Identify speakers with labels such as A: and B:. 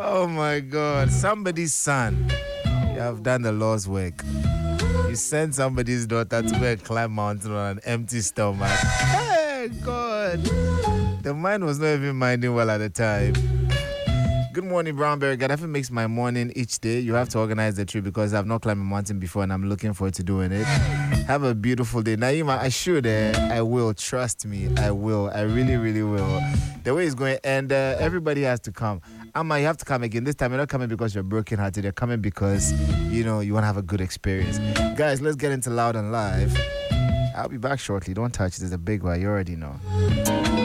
A: Oh my God. Somebody's son. You have done the Lord's work. You sent somebody's daughter to go and climb mountain on an empty stomach. Hey, God. The mind was not even minding well at the time. Good morning, Brownberry. Gaddafi makes my morning each day. You have to organize the trip because I've not climbed a mountain before and I'm looking forward to doing it. Have a beautiful day. Naima, I should. I will. Trust me. I will. I really, really will. The way it's going, and everybody has to come. Amma, you have to come again. This time, you're not coming because you're brokenhearted. You're coming because, you want to have a good experience. Guys, let's get into Loud and Live. I'll be back shortly. Don't touch it. It's a big one. You already know.